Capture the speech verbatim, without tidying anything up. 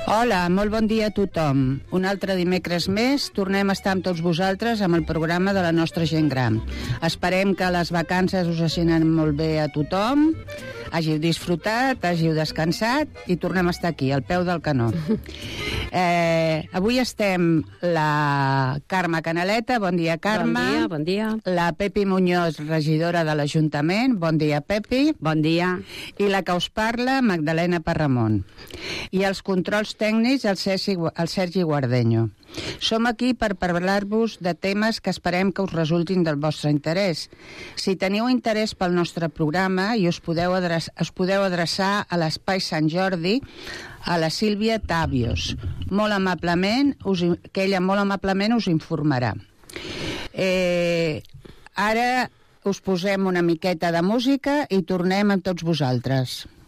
Hola, molt bon dia a tothom. Un altre dimecres més tornem a estar amb tots vosaltres amb el programa de la nostra gent gran. Esperem que les vacances us hagin molt bé a tothom, hàgiu disfrutat, hàgiu descansat i tornem a estar aquí, al peu del canó. Eh, avui estem la Carme Canaleta, bon dia Carme. Bon dia, bon dia. La Pepi Muñoz, regidora de l'Ajuntament, bon dia Pepi. Bon dia. I la que us parla, Magdalena Parramon. I els controls tècnics, el Sergi, el Sergi Guardeño. Som aquí per parlar-vos de temes que esperem que us resultin del vostre interès. Si teniu interès pel nostre programa i us podeu, adreçar, us podeu adreçar a l'Espai Sant Jordi, a la Sílvia Tàvios. Molt amablement, us, que ella molt amablement us informarà. Eh, ara us posem una miqueta de música i tornem amb tots vosaltres.